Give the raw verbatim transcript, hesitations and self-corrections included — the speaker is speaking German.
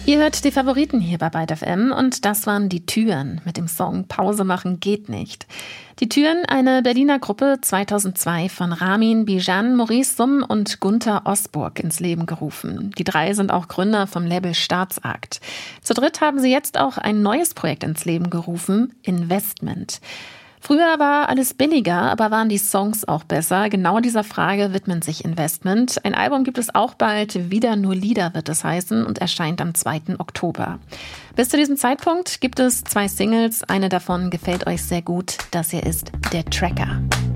Ihr hört die Favoriten hier bei Byte F M und das waren die Türen mit dem Song Pause machen geht nicht. Die Türen, eine Berliner Gruppe, zweitausendzwei von Ramin Bijan, Maurice Summ und Gunther Osburg ins Leben gerufen. Die drei sind auch Gründer vom Label Staatsakt. Zu dritt haben sie jetzt auch ein neues Projekt ins Leben gerufen, Investment. Früher war alles billiger, aber waren die Songs auch besser? Genau dieser Frage widmet sich Investment. Ein Album gibt es auch bald, Wieder nur Lieder wird es heißen und erscheint am zweiten Oktober. Bis zu diesem Zeitpunkt gibt es zwei Singles, eine davon gefällt euch sehr gut, das hier ist Der Tracker.